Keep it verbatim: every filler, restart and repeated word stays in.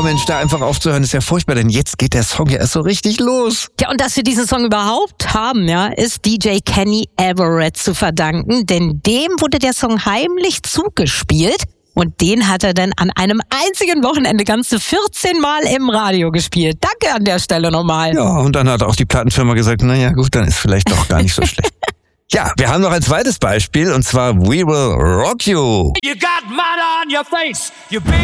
Ja, Mensch, da einfach aufzuhören ist ja furchtbar, denn jetzt geht der Song ja erst so richtig los. Ja, und dass wir diesen Song überhaupt haben, ja, ist D J Kenny Everett zu verdanken, denn dem wurde der Song heimlich zugespielt und den hat er dann an einem einzigen Wochenende ganze vierzehn Mal im Radio gespielt. Danke an der Stelle nochmal. Ja, und dann hat auch die Plattenfirma gesagt, naja gut, dann ist vielleicht doch gar nicht so schlecht. Ja, wir haben noch ein zweites Beispiel und zwar We Will Rock You. You got mud on your face. You big